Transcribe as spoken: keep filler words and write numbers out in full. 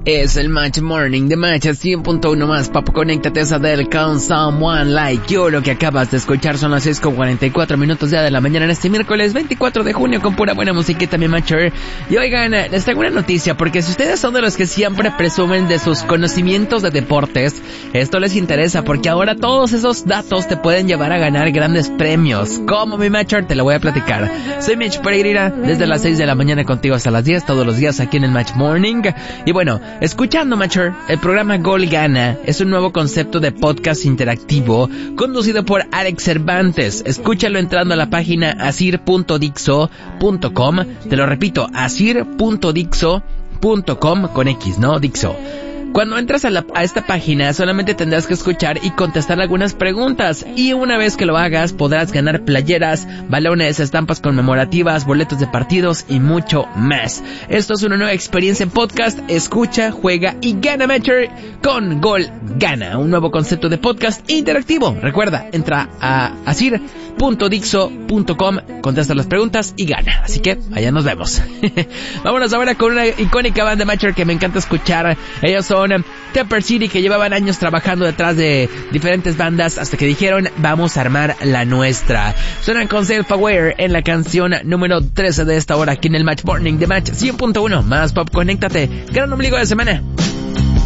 Es el Match Morning de Match cien punto uno más. Papo, conéctate a Adele con Someone Like You. Lo que acabas de escuchar son las seis con cuarenta y cuatro minutos ya de la mañana en este miércoles veinticuatro de junio con pura buena musiquita, mi Matcher. Y oigan, les tengo una noticia, porque si ustedes son de los que siempre presumen de sus conocimientos de deportes, esto les interesa, porque ahora todos esos datos te pueden llevar a ganar grandes premios. ¿Cómo, mi Matcher? Te lo voy a platicar. Soy Mitch Pereira, desde las seis de la mañana contigo hasta las diez, todos los días aquí en el Match Morning. Y bueno, escuchando, Matcher, el programa Gol Gana es un nuevo concepto de podcast interactivo conducido por Alex Cervantes. Escúchalo entrando a la página asir punto dixo punto com. Te lo repito, asir punto dixo punto com con X, ¿no? Dixo. Cuando entras a, la, a esta página solamente tendrás que escuchar y contestar algunas preguntas, y una vez que lo hagas podrás ganar playeras, balones, estampas conmemorativas, boletos de partidos y mucho más. Esto es una nueva experiencia en podcast. Escucha, juega y gana, Matcher, con Gol Gana, un nuevo concepto de podcast interactivo. Recuerda, entra a asir punto dixo punto com, contesta las preguntas y gana. Así que allá nos vemos. Vámonos ahora con una icónica banda, Matcher, que me encanta escuchar. Ellos son Temper City, que llevaban años trabajando detrás de diferentes bandas hasta que dijeron, vamos a armar la nuestra. Suenan con Self-Aware en la canción número trece de esta hora aquí en el Match Morning de Match cien punto uno más pop. Conéctate, gran ombligo de semana.